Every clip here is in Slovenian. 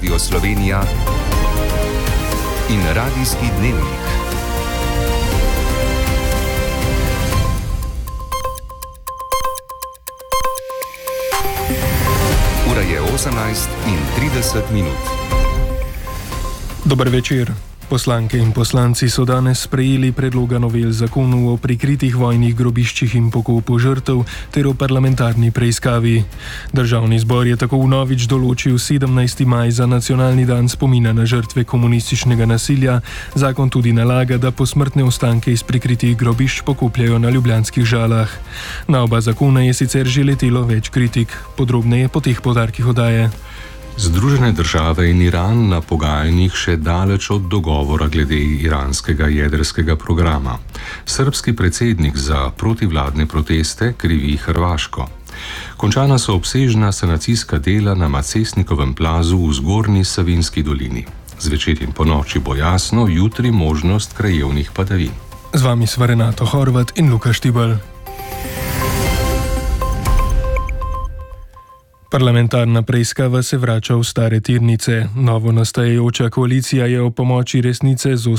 Radio Slovenija in Radijski dnevnik. Ura je 18:30. Dober večer. Poslanke in poslanci so danes sprejeli predloga novel zakonov o prikritih vojnih grobiščih in pokopu žrtev ter o parlamentarni preiskavi. Državni zbor je tako vnovič določil 17. maj za nacionalni dan spomina na žrtve komunističnega nasilja. Zakon tudi nalaga, da posmrtne ostanke iz prikritih grobišč pokopljajo na ljubljanskih Žalah. Na oba zakona je sicer že letelo več kritik. Podrobneje po teh poudarkih oddaje. Združene države in Iran na pogajanjih še daleč od dogovora glede iranskega jedrskega programa. Srbski predsednik za protivladne proteste krivi Hrvaško. Končana so obsežna sanacijska dela na Macesnikovem plazu v Zgornji Savinjski dolini. Zvečer in ponoči bo jasno, jutri možnost krajevnih padavin. Z vami sva Renato Horvat in Luka Štibelj. Parlamentarna preiskava se vrača v stare tirnice. Novo nastajajoča koalicija je o pomoči resnice z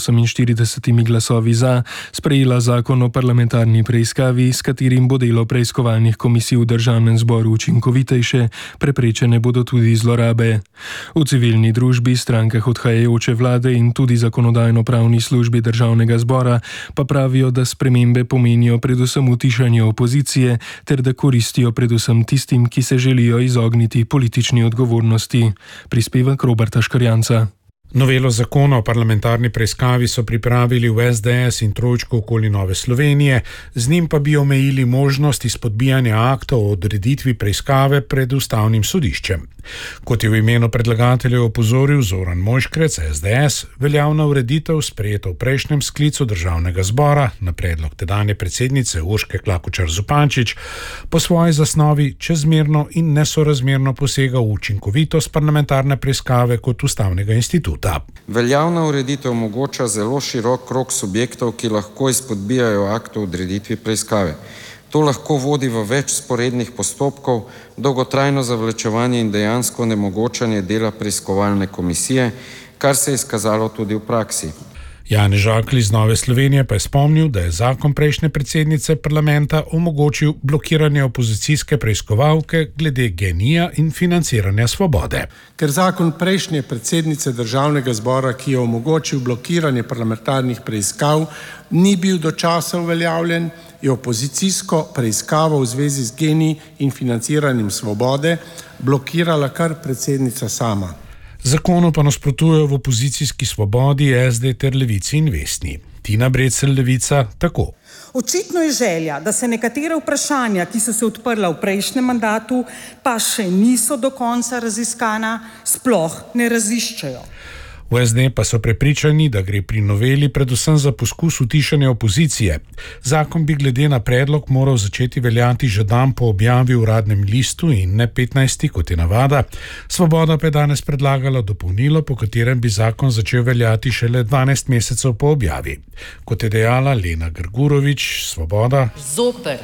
48 glasovi za sprejela zakon o parlamentarni preiskavi, s katerim bo delo preiskovalnih komisij v državnem zboru učinkovitejše, preprečene bodo tudi zlorabe. V civilni družbi, strankah odhajajoče vlade in tudi zakonodajno-pravni službi državnega zbora pa pravijo, da spremembe pomenijo predvsem utišanje opozicije ter da koristijo predvsem tistim, ki se želijo izogniti politični odgovornosti. Prispevek Roberta Škarjanca. Novelo zakona o parlamentarni preiskavi so pripravili v SDS in trojčku okoli Nove Slovenije, z njim pa bi omejili možnost izpodbijanja akta o odreditvi preiskave pred ustavnim sodiščem. Kot je v imenu predlagateljev opozoril Zoran Mojškrec, SDS, veljavna ureditev sprejeta v prejšnjem sklicu državnega zbora na predlog tedanje predsednice Urške Klakočar Zupančič po svoji zasnovi čezmerno in nesorazmerno posega v učinkovitost parlamentarne preiskave kot ustavnega instituta. Veljavna ureditev omogoča zelo širok krog subjektov, ki lahko izpodbijajo akt o odreditvi preiskave. To lahko vodi v več sporednih postopkov, dolgotrajno zavlačevanje in dejansko onemogočanje dela preiskovalne komisije, kar se je izkazalo tudi v praksi. Janez Žakelj iz Nove Slovenije pa je spomnil, da je zakon prejšnje predsednice parlamenta omogočil blokiranje opozicijske preiskovalke glede GEN-I-ja in financiranja Svobode. Ker zakon prejšnje predsednice državnega zbora, ki je omogočil blokiranje parlamentarnih preiskav, ni bil do časa uveljavljen, je opozicijsko preiskavo v zvezi z GEN-I in financiranjem Svobode blokirala kar predsednica sama. Zakonu pa nasprotujejo v opozicijski Svobodi, SD ter Levici in Vesni. Tina Brecelj, Levica, tako. Očitno je želja, da se nekatera vprašanja, ki so se odprla v prejšnjem mandatu, pa še niso do konca raziskana, sploh ne raziščejo. V SD pa so prepričani, da gre pri noveli predvsem za poskus utišanja opozicije. Zakon bi glede na predlog moral začeti veljati že dan po objavi v Uradnem listu in ne 15. kot je navada. Svoboda pa je danes predlagala dopolnilo, po katerem bi zakon začel veljati šele 12 mesecev po objavi. Kot je dejala Lena Grgurovič, Svoboda. Zoper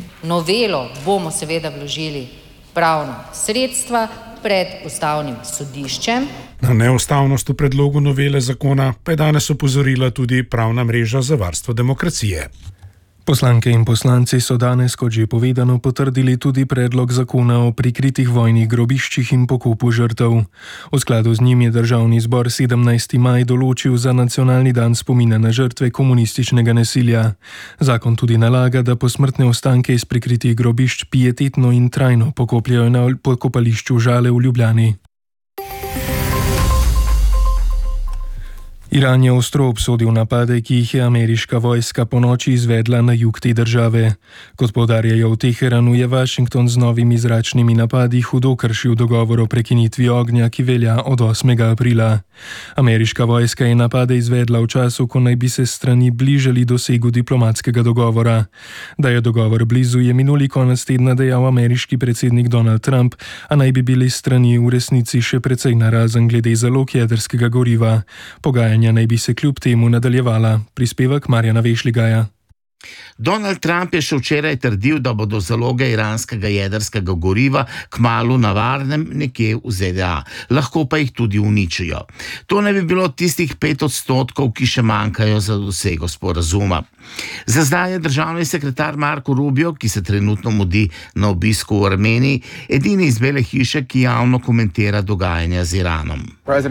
novelo bomo seveda vložili pravna sredstva pred ustavnim sodiščem. Na neustavnost v predlogu novele zakona pa je danes opozorila tudi Pravna mreža za varstvo demokracije. Poslanke in poslanci so danes, kot že povedano, potrdili tudi predlog zakona o prikritih vojnih grobiščih in pokopu žrtev. V skladu z njim je državni zbor 17. maj določil za nacionalni dan spomina na žrtve komunističnega nasilja. Zakon tudi nalaga, da posmrtne ostanke iz prikritih grobišč pietetno in trajno pokopljajo na pokopališču Žale v Ljubljani. Iran je ostro obsodil napade, ki jih je ameriška vojska ponoči izvedla na jug te države. Kot poudarjajo v Teheranu, je Washington z novimi zračnimi napadi hudo kršil dogovor o prekinitvi ognja, ki velja od 8. aprila. Ameriška vojska je napade izvedla v času, ko naj bi se strani bližali dosegu diplomatskega dogovora. Da je dogovor blizu, je minuli konec tedna dejal ameriški predsednik Donald Trump, a naj bi bili strani v resnici še precej narazen glede zalog jedrskega goriva. Pogajanja naj bi se kljub temu nadaljevala. Prispevek Marjana Vešligaja. Donald Trump je še včeraj trdil, da bodo zaloge iranskega jedrskega goriva kmalu na varnem nekje v ZDA, lahko pa jih tudi uničijo. To ne bi bilo tistih 5%, ki še manjkajo za dosego sporazuma. Za zdaj je državni sekretar Marco Rubio, ki se trenutno mudi na obisku v Armeniji, edini iz Bele hiše, ki javno komentira dogajanja z Iranom.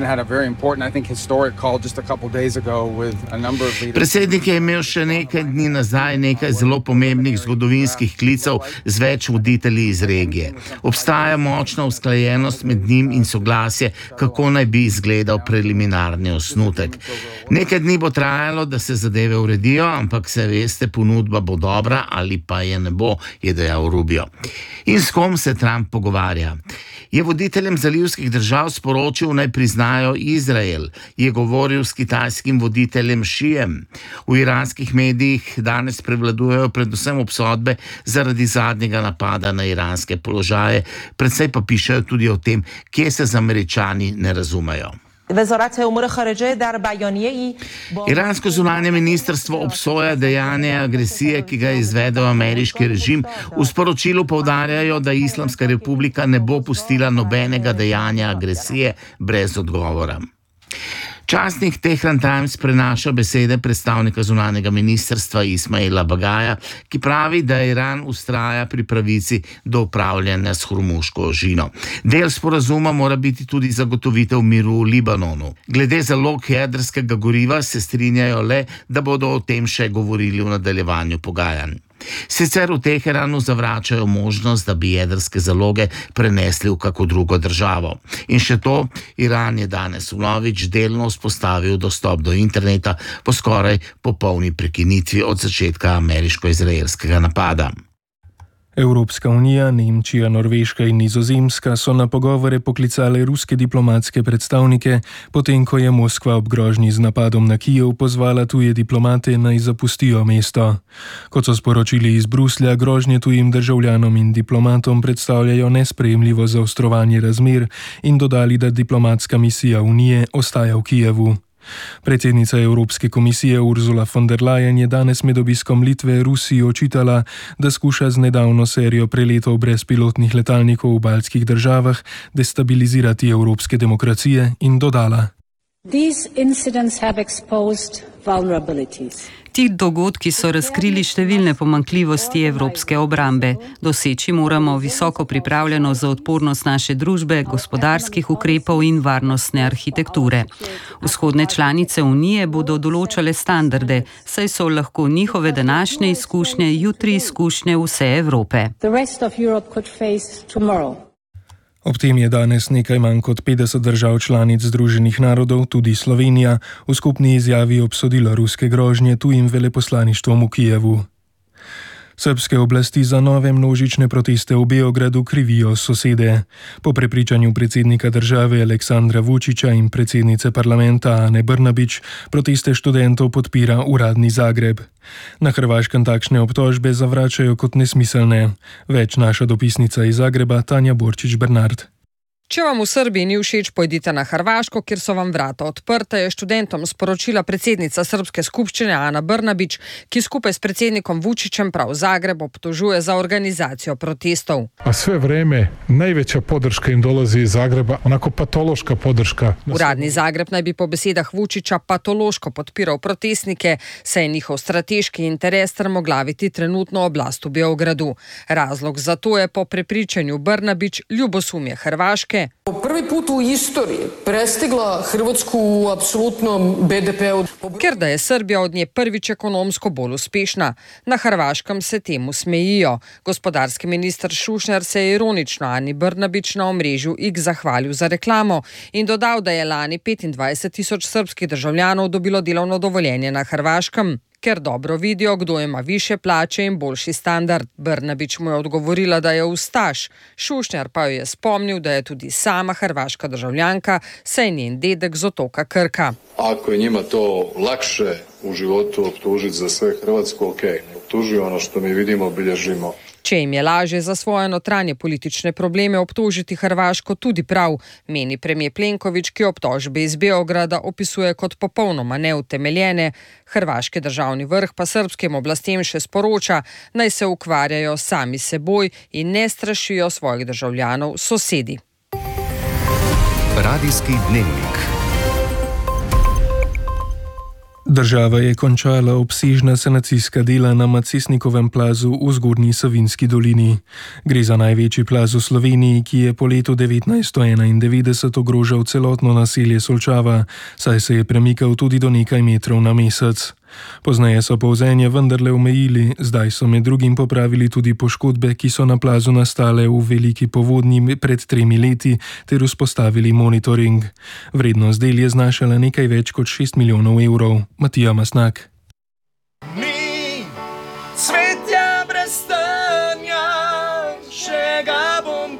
Predsednik je imel še nekaj dni nazaj nekaj zelo pomembnih zgodovinskih klicev z več voditelji iz regije. Obstaja močna usklajenost med njim in soglasje, kako naj bi izgledal preliminarni osnutek. Nekaj dni bo trajalo, da se zadeve uredijo, ampak se veste, ponudba bo dobra ali pa je ne bo, je dejal Rubio. In s kom se Trump pogovarja? Je voditeljem zalivskih držav sporočil, naj priznajo Izrael. Je govoril s kitajskim voditeljem Šijem. V iranskih medijih danes prevladujejo predvsem obsodbe zaradi zadnjega napada na iranske položaje, predvsej pa pišejo tudi o tem, kje se z Američani ne razumejo. Iransko zunanje ministrstvo obsoja dejanje agresije, ki ga je izvedel ameriški režim. V sporočilu poudarjajo, da Islamska republika ne bo pustila nobenega dejanja agresije brez odgovora. Časnik Tehran Times prenaša besede predstavnika zunanjega ministrstva Ismaila Bagaja, ki pravi, da Iran vztraja pri pravici do upravljanja s Hormuško ožino. Del sporazuma mora biti tudi zagotovitev miru v Libanonu. Glede zalog jedrskega goriva se strinjajo le, da bodo o tem še govorili v nadaljevanju pogajanj. Sicer v Teheranu zavračajo možnost, da bi jedrske zaloge prenesli v kako drugo državo. In še to, Iran je danes vnovič delno vzpostavil dostop do interneta po skoraj popolni prekinitvi od začetka ameriško-izraelskega napada. Evropska unija, Nemčija, Norveška in Nizozemska so na pogovore poklicale ruske diplomatske predstavnike, potem ko je Moskva ob grožnji z napadom na Kijev pozvala tuje diplomate naj zapustijo mesto. Kot so sporočili iz Bruslja, grožnje tujim državljanom in diplomatom predstavljajo nesprejemljivo zaostrovanje razmer in dodali, da diplomatska misija Unije ostaja v Kijevu. Predsednica Evropske komisije Ursula von der Leyen je danes med obiskom Litve Rusiji očitala, da skuša z nedavno serijo preletov brezpilotnih letalnikov v baltskih državah destabilizirati evropske demokracije in dodala: Ti dogodki so razkrili številne pomanjkljivosti evropske obrambe. Doseči moramo visoko pripravljenost za odpornost naše družbe, gospodarskih ukrepov in varnostne arhitekture. Vzhodne članice Unije bodo določale standarde, saj so lahko njihove današnje izkušnje jutri izkušnje vse Evrope. Ob tem je danes nekaj manj kot 50 držav članic Združenih narodov, tudi Slovenija, v skupni izjavi obsodila ruske grožnje tujim veleposlaništvom v Kijevu. Srbske oblasti za nove množične proteste v Beogradu krivijo sosede. Po prepričanju predsednika države Aleksandra Vučića in predsednice parlamenta Ane Brnabić proteste študentov podpira uradni Zagreb. Na Hrvaškem takšne obtožbe zavračajo kot nesmiselne. Več naša dopisnica iz Zagreba Tanja Borčič-Bernard. Če vam v Srbiji ni všeč, pojdite na Hrvaško, kjer so vam vrata odprta, je študentom sporočila predsednica Srbske skupščine Ana Brnabić, ki skupaj s predsednikom Vučićem prav Zagreb obtožuje za organizacijo protestov. A sve vreme najveća podrška im dolazi iz Zagreba, onako patološka podrška. Uradni Zagreb naj bi po besedah Vučića patološko podpiral protestnike, saj je njihov strateški interes trmoglaviti trenutno oblast v Beogradu. Razlog za to je po prepričanju Brnabić ljubosumje Hrvaške. Po prvi put u istoriji prestigla Hrvatsku u apsolutnom BDP-u. Ker da je Srbija od nje prvič ekonomsko bolj uspešna. Na Hrvaškem se temu smejijo. Gospodarski minister Šušnjar se je ironično Ani Brnabić na omrežju X zahvalil za reklamo in dodal, da je lani 25.000 srbskih državljanov dobilo delovno dovoljenje na Hrvaškem, ker dobro vidijo, kdo ima više plače in boljši standard. Brnabić mu je odgovorila, da je ustaš. Šušnjar pa jo je spomnil, da je tudi sama hrvaška državljanka, saj je njen dedek z otoka Krka. Ako je njima to lakše u životu optužiti za sve Hrvatsko, ok, ne optužuju ono što mi vidimo, bilježimo. Če jim je lažje za svoje notranje politične probleme obtožiti Hrvaško, tudi prav, meni premijer Plenković, ki obtožbe iz Beograda opisuje kot popolnoma neutemeljene. Hrvaški državni vrh pa srbskim oblastem še sporoča, naj se ukvarjajo sami seboj in ne strašijo svojih državljanov sosedi. Radijski dnevnik. Država je končala obsežna sanacijska dela na Macesnikovem plazu v Zgornji Savinjski dolini. Gre za največji plaz v Sloveniji, ki je po letu 1991 ogrožal celotno naselje Solčava, saj se je premikal tudi do nekaj metrov na mesec. Pozneje so polzenje vendarle omejili, zdaj so med drugim popravili tudi poškodbe, ki so na plazu nastale v veliki povodnji pred 3 leti, ter vzpostavili monitoring. Vrednost del je znašala nekaj več kot 6 milijonov evrov. Matija Masnak. Mi, cvetja brez stanja, še ga bom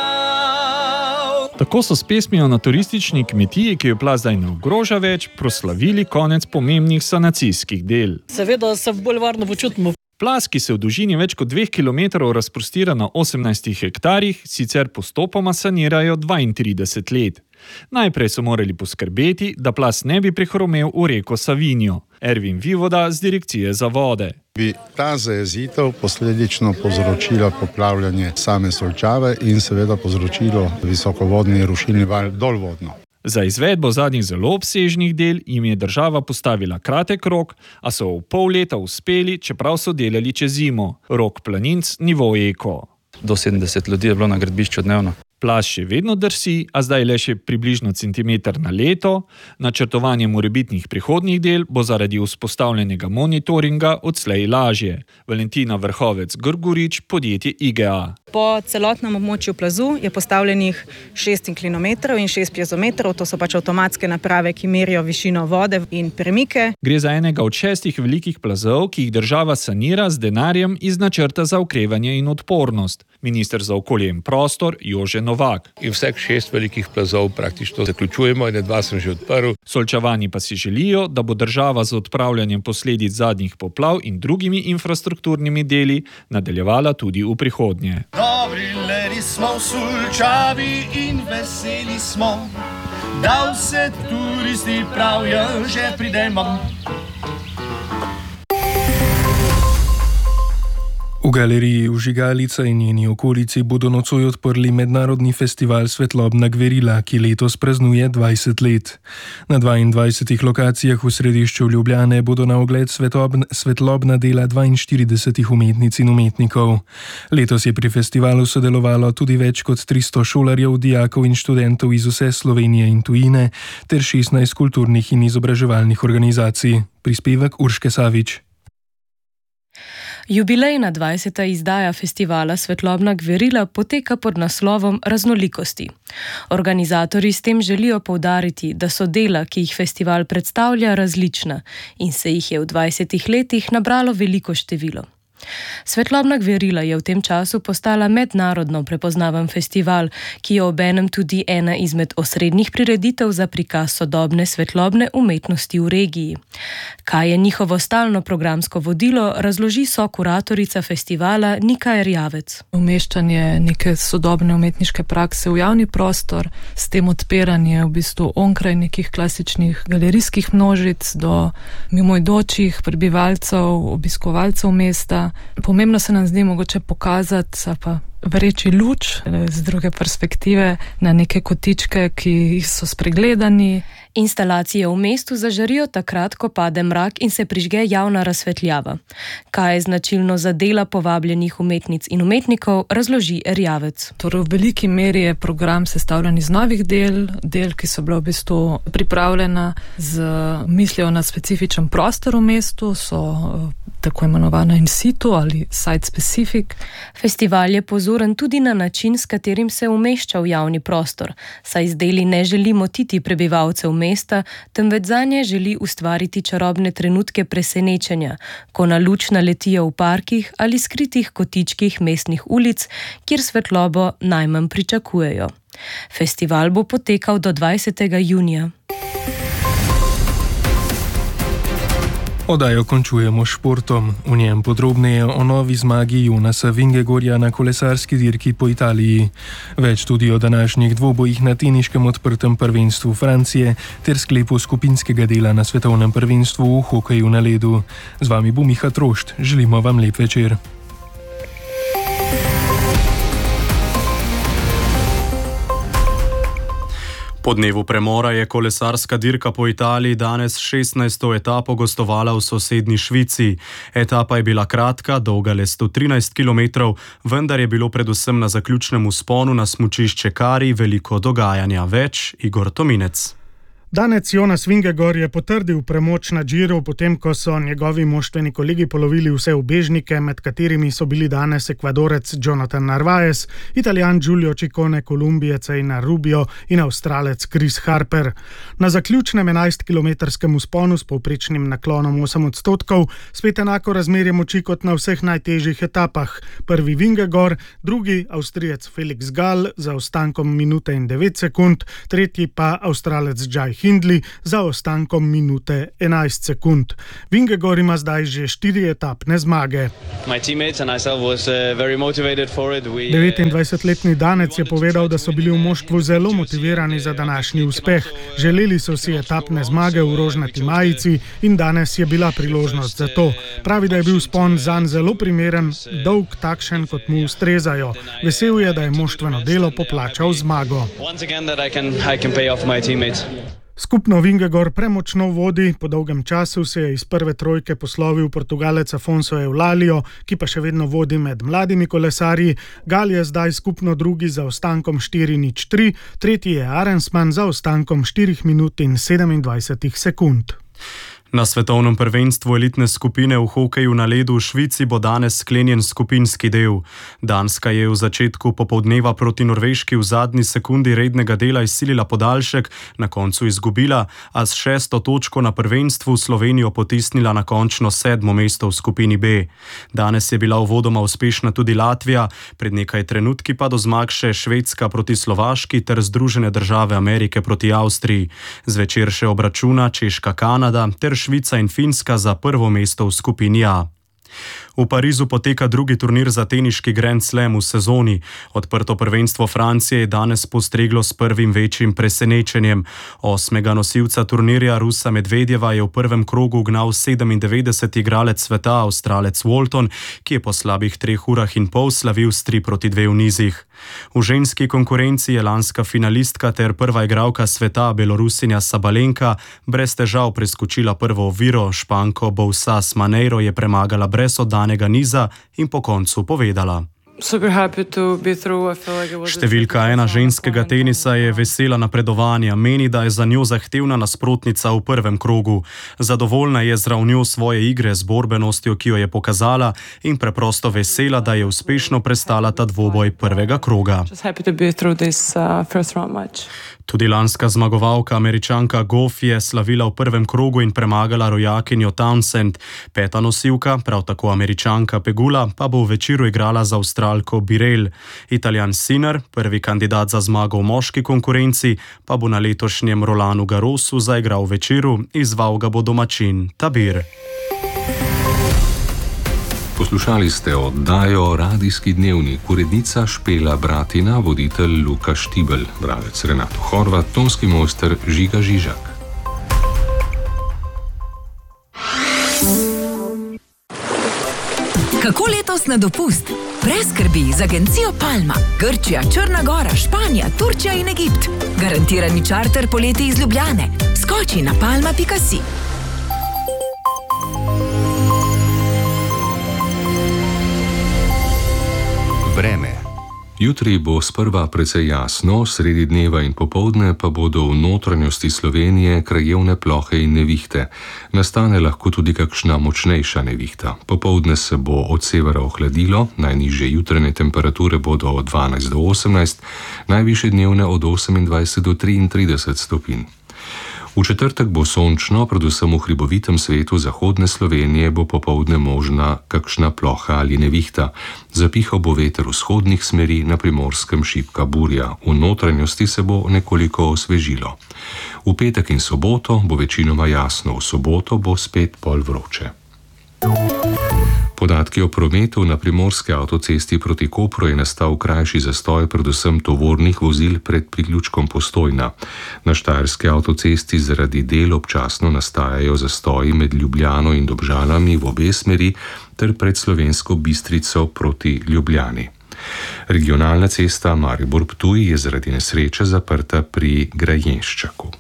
bral. Tako so s pesmijo na turistični kmetiji, ki jo plaz zdaj ne ogroža več, proslavili konec pomembnih sanacijskih del. Seveda se bolj varno počutimo. Plaz, ki se v dolžini več kot 2 kilometrov razprostira na 18 hektarjih, sicer postopoma sanirajo 32 let. Najprej so morali poskrbeti, da plaz ne bi prehromel v reko Savinjo. Ervin Vivoda z Direkcije za vode. Bi ta zajezitev posledično povzročila poplavljanje same Solčave in seveda povzročilo visokovodni rušilni val dolvodno. Za izvedbo zadnjih zelo obsežnih del jim je država postavila kratek rok, a so v pol leta uspeli, čeprav so delali čez zimo. Rok planinc, nivo eko. Do 70 ljudi je bilo na gradbišču dnevno. Plaz še vedno drsi, a zdaj le še približno centimeter na leto. Načrtovanje morebitnih prihodnjih del bo zaradi vzpostavljenega monitoringa odslej lažje. Valentina Vrhovec-Grgurič, podjetje IGA. Po celotnem območju plazu je postavljenih 6 inklinometrov in 6 piezometrov, to so pač avtomatske naprave, ki merijo višino vode in premike. Gre za enega od 6 velikih plazov, ki jih država sanira z denarjem iz načrta za okrevanje in odpornost. Minister za okolje in prostor Jože Novak. In vseh 6 velikih plazov praktično zaključujemo, in 2 sem že odprl. Solčavani pa si želijo, da bo država z odpravljanjem posledic zadnjih poplav in drugimi infrastrukturnimi deli nadaljevala tudi v prihodnje. Dobri ledi smo v Solčavi in veseli smo, da vse turisti pravijo, že pridemo. V galeriji Vžigalica in njeni okolici bodo nocoj odprli mednarodni festival Svetlobna gverila, ki letos praznuje 20 let. Na 22 lokacijah v središču Ljubljane bodo na ogled svetlobna dela 42 umetnic in umetnikov. Letos je pri festivalu sodelovalo tudi več kot 300 šolarjev, dijakov in študentov iz vse Slovenije in tujine ter 16 kulturnih in izobraževalnih organizacij. Prispevek Urške Savič. Jubilejna 20. izdaja festivala Svetlobna gverila poteka pod naslovom Raznolikosti. Organizatorji s tem želijo poudariti, da so dela, ki jih festival predstavlja, različna in se jih je v 20 letih nabralo veliko število. Svetlobna gverila je v tem času postala mednarodno prepoznaven festival, ki je obenem tudi ena izmed osrednjih prireditev za prikaz sodobne svetlobne umetnosti v regiji. Kaj je njihovo stalno programsko vodilo, razloži sokuratorica festivala Nika Erjavec. Umeščanje neke sodobne umetniške prakse v javni prostor, s tem odpiranje v bistvu onkraj nekih klasičnih galerijskih množic do mimoidočih prebivalcev, obiskovalcev mesta. Pomembno se nam zdi mogoče pokazati, pa vreči luč z druge perspektive na neke kotičke, ki so spregledani. Instalacije v mestu zažarijo takrat, ko pade mrak in se prižge javna razsvetljava. Kaj je značilno za dela povabljenih umetnic in umetnikov, razloži Erjavec. Torej, v veliki meri je program sestavljen iz novih del, ki so bile v bistvu pripravljena z mislijo na specifičen prostor v mestu, so tako imenovana in situ ali site specific. Festival je pozoren tudi na način, s katerim se umešča v javni prostor, saj z deli ne želi motiti prebivalcev mesta, temveč zanje želi ustvariti čarobne trenutke presenečenja, ko na luč naletijo v parkih ali skritih kotičkih mestnih ulic, kjer svetlobo najmanj pričakujejo. Festival bo potekal do 20. junija. Oddajo končujemo športom. V njem podrobneje o novi zmagi Jonasa Vingegorja na kolesarski dirki po Italiji. Več tudi o današnjih dvobojih na teniškem odprtem prvenstvu Francije ter sklepu skupinskega dela na svetovnem prvenstvu v hokeju na ledu. Z vami bo Miha Trošt. Želimo vam lep večer. Po dnevu premora je kolesarska dirka po Italiji danes 16. etapo gostovala v sosednji Švici. Etapa je bila kratka, dolga le 113 km, vendar je bilo predvsem na zaključnem vzponu na smučišče Kari veliko dogajanja. Več Igor Tominec. Danec Jonas Vingegor je potrdil premoč na Giru, potem ko so njegovi moštveni kolegi polovili vse ubežnike, med katerimi so bili danes Ekvadorec Jonathan Narvaez, Italijan Giulio Ciccone, Kolumbijec Einar Rubio in Avstralec Chris Harper. Na zaključnem 11-kilometrskem vzponu s povprečnim naklonom 8%, spet enako razmerje moči kot na vseh najtežjih etapah. Prvi Vingegor, drugi Avstrijec Felix Gall za ostankom minute in 9 sekund, tretji pa Avstralec Jai Hindley za ostankom minute 11 sekund. Vingegor ima zdaj že 4 etapne zmage. 29-letni Danec je povedal, da so bili v moštvu zelo motivirani za današnji uspeh. Želeli so si etapne zmage v rožnati majici in danes je bila priložnost za to. Pravi, da je bil vzpon zanj zelo primeren, dolg, takšen, kot mu ustrezajo. Vesel je, da je moštveno delo poplačal zmago. Skupno Vingegor premočno vodi, po dolgem času se je iz prve trojke poslovil Portugalec Afonso Eulalio, ki pa še vedno vodi med mladimi kolesarji. Gal je zdaj skupno drugi za ostankom 4:03, tretji je Arensman za ostankom 4 minut in 27 sekund. Na svetovnem prvenstvu elitne skupine v hokeju na ledu v Švici bo danes sklenjen skupinski del. Danska je v začetku popoldneva proti Norveški v zadnji sekundi rednega dela izsilila podaljšek, na koncu izgubila, a s 6. točko na prvenstvu Slovenijo potisnila na končno 7. mesto v skupini B. Danes je bila uvodoma uspešna tudi Latvija, pred nekaj trenutki pa do zmag še Švedska proti Slovaški ter Združene države Amerike proti Avstriji. Zvečer še obračuna Češka, Kanada ter Švica in Finska za prvo mesto v skupini A. V Parizu poteka drugi turnir za teniški Grand Slam v sezoni. Odprto prvenstvo Francije je danes postreglo s prvim večjim presenečenjem. 8. nosilca turnirja Rusa Medvedjeva je v prvem krogu gnal 97. igralec sveta Avstralec Walton, ki je po slabih 3 urah in pol slavil s 3:2 v nizih. V ženski konkurenci je lanska finalistka ter prva igralka sveta Belorusinja Sabalenka brez težav preskočila prvo oviro, Španko Bousas Maneiro je premagala brez oddanega niza in po koncu povedala: Številka 1 ženskega tenisa je vesela napredovanja, meni, da je za njo zahtevna nasprotnica v prvem krogu. Zadovoljna je z ravnjo svoje igre, z borbenostjo, ki jo je pokazala, in preprosto vesela, da je uspešno prestala ta dvoboj prvega kroga. Tudi lanska zmagovalka Američanka Goff je slavila v prvem krogu in premagala rojakinjo Townsend. 5. nosilka, prav tako Američanka Pegula, pa bo v večeru igrala za Avstralko Birel. Italijan Sinner, prvi kandidat za zmago v moški konkurenci, pa bo na letošnjem Rolanu Garrosu zaigral v večeru, izval ga bo domačin Tabir. Poslušali ste oddajo Radijski dnevnik, urednica Špela Bratina, voditelj Luka Štibelj, bralec Renato Horvat, tonski mojster Žiga Žižak. Kako letos na dopust? Brez skrbi z agencijo Palma. Grčija, Črna Gora, Španija, Turčija in Egipt. Garantirani čarter poleti iz Ljubljane. Skoči na palma.si. Vreme. Jutri bo sprva precej jasno, sredi dneva in popoldne pa bodo v notranjosti Slovenije krajevne plohe in nevihte. Nastane lahko tudi kakšna močnejša nevihta. Popoldne se bo od severa ohladilo, najnižje jutranje temperature bodo od 12 do 18, najvišje dnevne od 28 do 33 stopinj. V četrtek bo sončno, predvsem v hribovitem svetu zahodne Slovenije bo popoldne možna kakšna ploha ali nevihta. Zapihal bo veter vzhodnih smeri, na Primorskem šibka burja. V notranjosti se bo nekoliko osvežilo. V petek in soboto bo večinoma jasno, v soboto bo spet pol vroče. Podatki o prometu na primorski avtocesti proti Kopru je nastal krajši zastoj predvsem tovornih vozil pred priključkom Postojna. Na štajerski avtocesti zaradi del občasno nastajajo zastoji med Ljubljano in Domžalami v obe smeri ter pred Slovensko Bistrico proti Ljubljani. Regionalna cesta Maribor-Ptuj je zaradi nesreče zaprta pri Grajenščaku.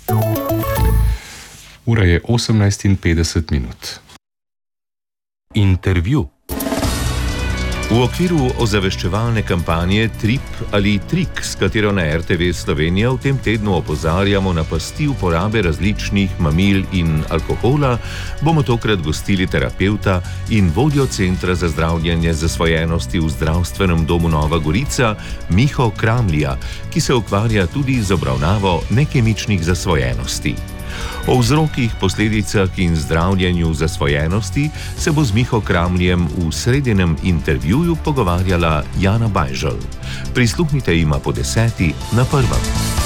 Ura je 18:50. Intervju. V okviru ozaveščevalne kampanje Trip ali Trik, s katero na RTV Slovenija v tem tednu opozarjamo na pasti uporabe različnih mamil in alkohola, bomo tokrat gostili terapevta in vodjo Centra za zdravljenje zasvojenosti v Zdravstvenem domu Nova Gorica, Miho Kramlija, ki se ukvarja tudi z obravnavo nekemičnih zasvojenosti. O vzrokih, posledicah in zdravljenju zasvojenosti se bo z Miho Kramljem v sredinem intervjuju pogovarjala Jana Bajžel. Prisluhnite jima po 10. na 1.